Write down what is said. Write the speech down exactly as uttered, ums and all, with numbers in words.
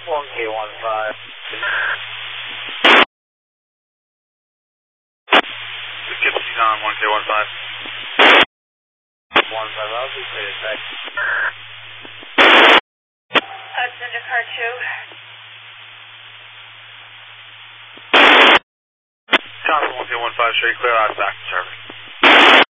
one K one five. Poughkeepsie's on one K one five. one five, I'll be clear to back. Hudson to car two. Copy one K one five, straight clear out back to service.